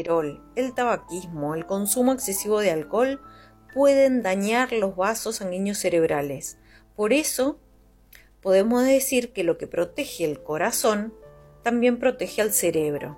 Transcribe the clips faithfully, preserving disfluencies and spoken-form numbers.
colesterol, el tabaquismo, el consumo excesivo de alcohol pueden dañar los vasos sanguíneos cerebrales. Por eso, podemos decir que lo que protege el corazón también protege al cerebro.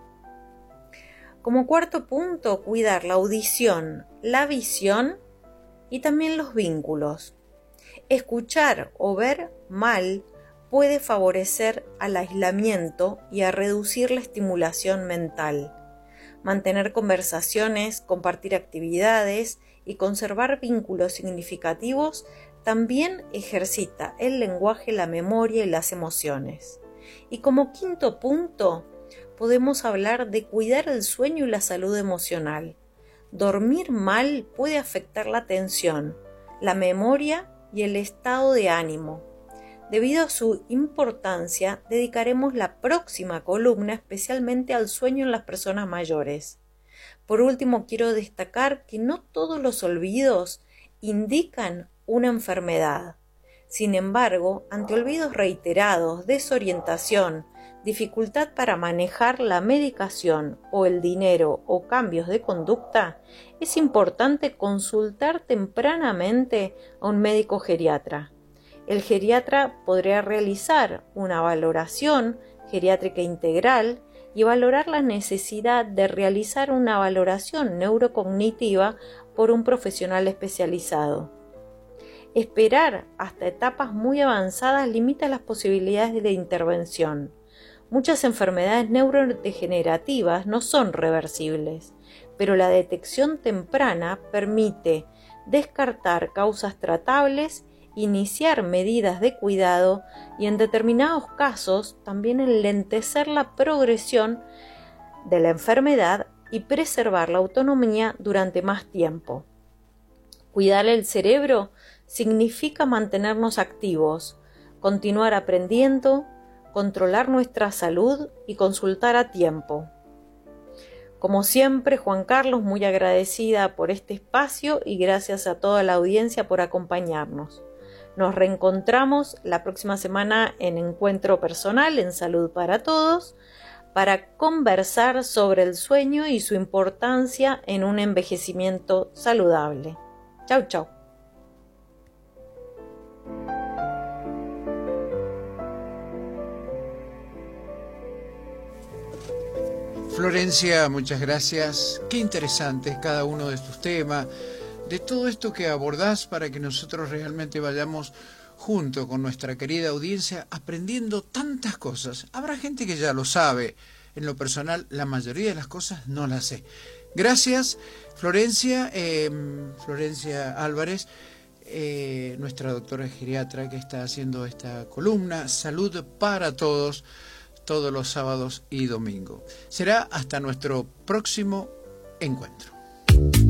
Como cuarto punto, cuidar la audición, la visión y también los vínculos. Escuchar o ver mal puede favorecer al aislamiento y a reducir la estimulación mental. Mantener conversaciones, compartir actividades y conservar vínculos significativos también ejercita el lenguaje, la memoria y las emociones. Y como quinto punto, podemos hablar de cuidar el sueño y la salud emocional. Dormir mal puede afectar la atención, la memoria y el estado de ánimo. Debido a su importancia, dedicaremos la próxima columna especialmente al sueño en las personas mayores. Por último, quiero destacar que no todos los olvidos indican una enfermedad. Sin embargo, ante olvidos reiterados, desorientación, dificultad para manejar la medicación o el dinero o cambios de conducta, es importante consultar tempranamente a un médico geriatra. El geriatra podrá realizar una valoración geriátrica integral y valorar la necesidad de realizar una valoración neurocognitiva por un profesional especializado. Esperar hasta etapas muy avanzadas limita las posibilidades de intervención. Muchas enfermedades neurodegenerativas no son reversibles, pero la detección temprana permite descartar causas tratables, iniciar medidas de cuidado y en determinados casos también enlentecer la progresión de la enfermedad y preservar la autonomía durante más tiempo. Cuidar el cerebro significa mantenernos activos, continuar aprendiendo, controlar nuestra salud y consultar a tiempo. Como siempre, Juan Carlos, muy agradecida por este espacio y gracias a toda la audiencia por acompañarnos. Nos reencontramos la próxima semana en Encuentro Personal en Salud para Todos para conversar sobre el sueño y su importancia en un envejecimiento saludable. Chau, chau. Florencia, muchas gracias. Qué interesante cada uno de tus temas, de todo esto que abordás para que nosotros realmente vayamos junto con nuestra querida audiencia aprendiendo tantas cosas. Habrá gente que ya lo sabe. En lo personal, la mayoría de las cosas no las sé. Gracias, Florencia, eh, Florencia Álvarez, eh, nuestra doctora geriatra que está haciendo esta columna, Salud para Todos, todos los sábados y domingos. Será hasta nuestro próximo encuentro.